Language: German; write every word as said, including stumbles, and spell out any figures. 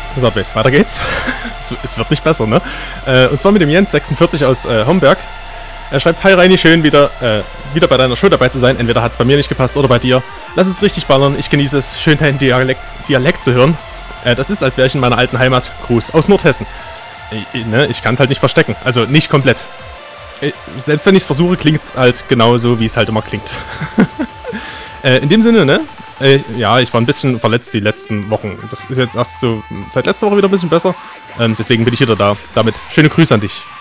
So, Base, weiter geht's. Es wird nicht besser, ne? Äh, und zwar mit dem Jens sechsundvierzig aus äh, Homberg. Er schreibt: Hi Reini, schön wieder, äh, wieder bei deiner Show dabei zu sein. Entweder hat's bei mir nicht gepasst oder bei dir. Lass es richtig ballern. Ich genieße es, schön deinen Dialekt, Dialekt zu hören. Äh, das ist, als wäre ich in meiner alten Heimat. Gruß aus Nordhessen. Ich, ne, ich kann es halt nicht verstecken. Also nicht komplett. Ich, selbst wenn ich es versuche, klingt es halt genauso, wie es halt immer klingt. äh, in dem Sinne, ne? Äh, ja, ich war ein bisschen verletzt die letzten Wochen. Das ist jetzt erst so seit letzter Woche wieder ein bisschen besser. Ähm, deswegen bin ich wieder da. Damit schöne Grüße an dich.